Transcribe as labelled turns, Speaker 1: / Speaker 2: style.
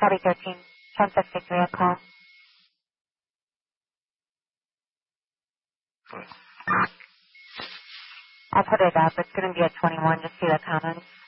Speaker 1: Copy 13. Sunset Victory, I'll call. I'll put it up. It's going to be at 21. Just see the comments.